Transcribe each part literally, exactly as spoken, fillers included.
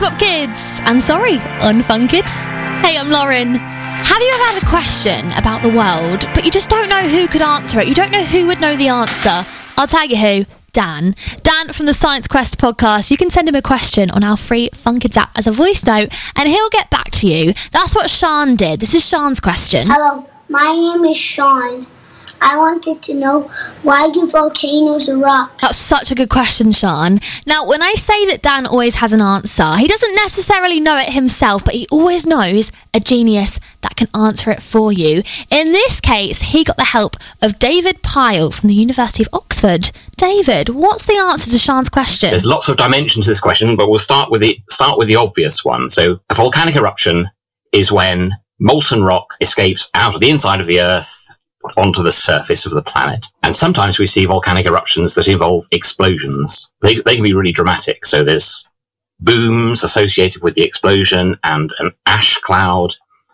Pop Kids, and sorry, on Fun Kids. Hey, I'm Lauren. Have you ever had a question about the world, but you just don't know who could answer it? You don't know who would know the answer? I'll tell you who. Dan. Dan from the Science Quest podcast. You can send him a question on our free Fun Kids app as a voice note, and he'll get back to you. That's what Sean did. This is Sean's question. Hello, my name is Sean. I wanted to know, why do volcanoes erupt? That's such a good question, Sean. Now, when I say that Dan always has an answer, he doesn't necessarily know it himself, but he always knows a genius that can answer it for you. In this case, he got the help of David Pyle from the University of Oxford. David, what's the answer to Sean's question? There's lots of dimensions to this question, but we'll start with the start with the obvious one. So, a volcanic eruption is when molten rock escapes out of the inside of the Earth onto the surface of the planet. And sometimes we see volcanic eruptions that involve explosions. They, they can be really dramatic. So there's booms associated with the explosion and an ash cloud,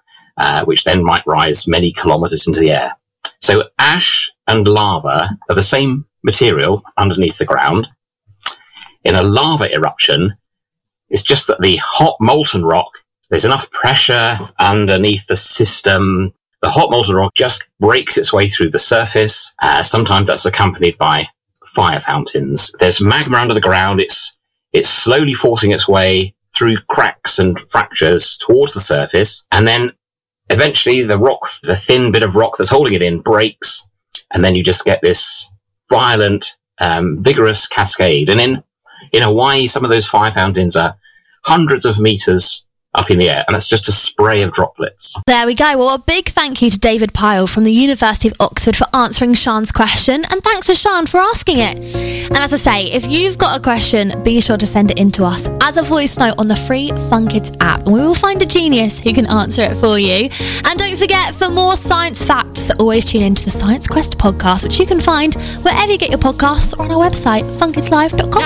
uh, which then might rise many kilometers into the air. So ash and lava are the same material underneath the ground. In a lava eruption, it's just that the hot molten rock, there's enough pressure underneath the system. The hot molten rock just breaks its way through the surface. Uh, sometimes that's accompanied by fire fountains. There's magma under the ground. It's it's slowly forcing its way through cracks and fractures towards the surface. And then eventually the rock, the thin bit of rock that's holding it in, breaks. And then you just get this violent, um, vigorous cascade. And in, in Hawaii, some of those fire fountains are hundreds of meters up in the air, and it's just a spray of droplets. There we go. Well, a big thank you to David Pyle from the University of Oxford for answering Sean's question, and thanks to Sean for asking it. And as I say, if you've got a question, be sure to send it in to us as a voice note on the free Fun Kids app, and we will find a genius who can answer it for you. And don't forget, for more science facts, always tune into the Science Quest podcast, which you can find wherever you get your podcasts or on our website, fun kids live dot com.